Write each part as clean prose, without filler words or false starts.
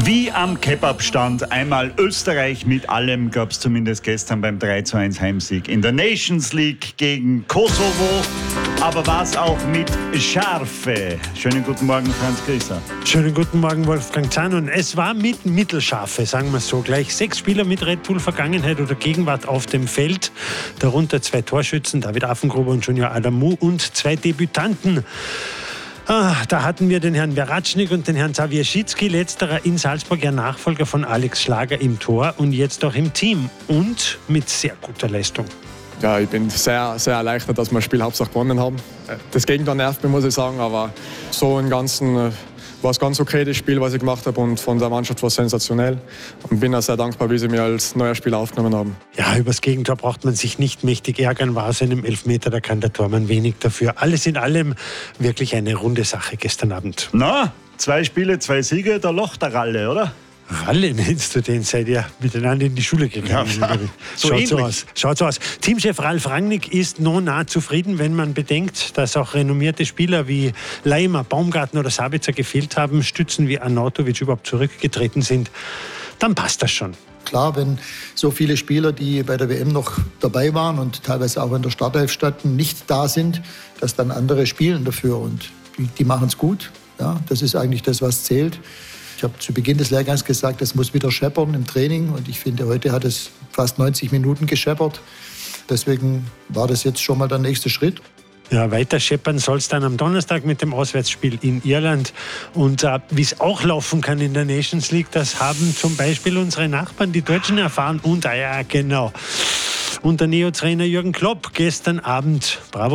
Wie am Kebabstand. Einmal Österreich mit allem gab es zumindest gestern beim 3:1 Heimsieg in der Nations League gegen Kosovo. Aber was auch mit Scharfe. Schönen guten Morgen, Franz Grieser. Schönen guten Morgen, Wolfgang Zahn. Und es war mit Mittelscharfe, sagen wir so. Gleich 6 Spieler mit Red Bull Vergangenheit oder Gegenwart auf dem Feld. Darunter 2 Torschützen, David Affengruber und Junior Adamu, und 2 Debütanten. Da hatten wir den Herrn Veratschnik und den Herrn Zawierschitski, letzterer in Salzburg, ja Nachfolger von Alex Schlager im Tor und jetzt auch im Team und mit sehr guter Leistung. Ja, ich bin sehr, sehr erleichtert, dass wir das Spiel Hauptsache gewonnen haben. Das Gegenteil nervt mich, muss ich sagen, aber so im Ganzen war es ganz okay, das Spiel, was ich gemacht habe, und von der Mannschaft war es sensationell. Und bin auch sehr dankbar, wie sie mir als neuer Spieler aufgenommen haben. Ja, über das Gegentor braucht man sich nicht mächtig ärgern, war es einem Elfmeter, da kann der Tormann wenig dafür. Alles in allem wirklich eine runde Sache gestern Abend. Na, 2 Spiele, 2 Siege, da locht der Ralle, oder? Ralle nennst du den, seid ihr miteinander in die Schule gegangen. Ja, Schaut so aus. Teamchef Ralf Rangnick ist noch nah zufrieden, wenn man bedenkt, dass auch renommierte Spieler wie Leimer, Baumgarten oder Sabitzer gefehlt haben, Stützen wie Arnautovic überhaupt zurückgetreten sind. Dann passt das schon. Klar, wenn so viele Spieler, die bei der WM noch dabei waren und teilweise auch in der Startelf standen, nicht da sind, dass dann andere spielen dafür, und die machen es gut. Ja, das ist eigentlich das, was zählt. Ich habe zu Beginn des Lehrgangs gesagt, es muss wieder scheppern im Training, und ich finde, heute hat es fast 90 Minuten gescheppert. Deswegen war das jetzt schon mal der nächste Schritt. Ja, weiter scheppern soll es dann am Donnerstag mit dem Auswärtsspiel in Irland. Und wie es auch laufen kann in der Nations League, das haben zum Beispiel unsere Nachbarn, die Deutschen, erfahren. Und ja, genau. Und der Neo-Trainer Jürgen Klopp gestern Abend, bravo,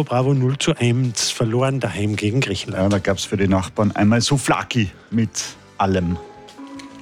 0:1 verloren daheim gegen Griechenland. Ja, da gab es für die Nachbarn einmal Souvlaki mit allem.